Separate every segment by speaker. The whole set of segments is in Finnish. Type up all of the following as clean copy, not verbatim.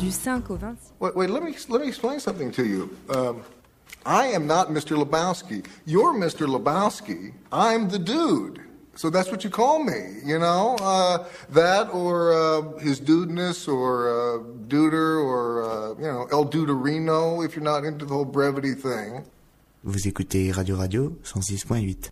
Speaker 1: Du 5 au 26.
Speaker 2: Wait, let me explain something to you. I am not Mr. Lebowski. You're Mr. Lebowski. I'm the dude. So that's what you call me, you know? That or his dudeness or duder or, El Duderino if you're not into the whole brevity thing.
Speaker 3: Vous écoutez Radio Radio 106.8.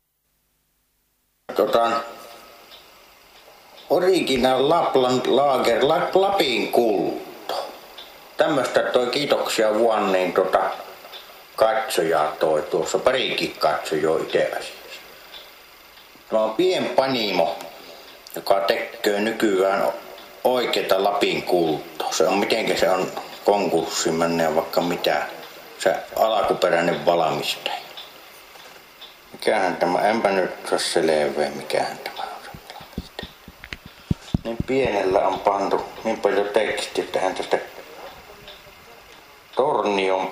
Speaker 4: Original Lapland Lager Lapin kulto. Tämmöstä toi kiitoksia vuonna niin katsojaa toi tuossa parikin katsojaa itse asiassa. Tämä on pienpanimo, joka tekee nykyään oikeita Lapin kultoa. Se on mitenkä se on konkurssiin menneen vaikka mitä. Se alkuperäinen valmistaja. Mikähän tämä, enpä nyt saa selvää mikähän tämä on se valmistaja. Niin pienellä on pantu niin paljon tekstiä, että hän tästä Tornion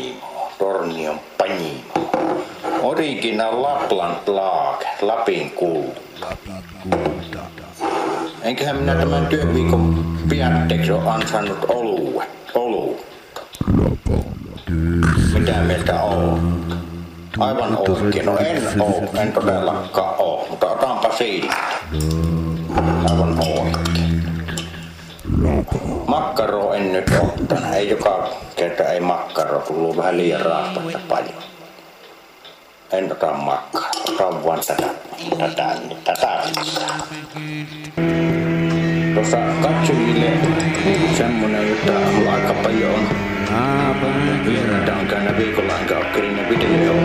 Speaker 4: Panimo. Original Lapland Lager, Lapin kulta. Enköhän minä tämän työviikon piatteeksi ole ansainnut oluutta. Mitä mieltä on? Aivan oikein. No en todellakaan oo, mutta otanpa siitä. Aivan oikein. Makkaro en nyt ottanut. Ei joka kerta ei makkaro, tullut vähän liian raastasta paljon. En ota makkaraa, otan vaan tätä. Tuossa katsojille semmonen, että aika paljon on vieraita on käynyt viikolla, enkä ole kyllä video